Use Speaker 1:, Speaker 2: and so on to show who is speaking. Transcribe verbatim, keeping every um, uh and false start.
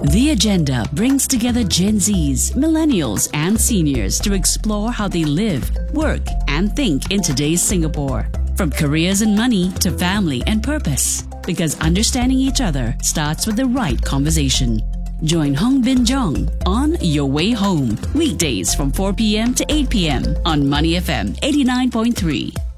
Speaker 1: The Agenda brings together Gen Zs, millennials, and seniors to explore how they live, work, and think in today's Singapore. From careers and money to family and purpose. Because understanding each other starts with the right conversation. Join Hong Bin Jong on Your Way Home, weekdays from four p.m. to eight p.m. on Money F M eighty-nine point three.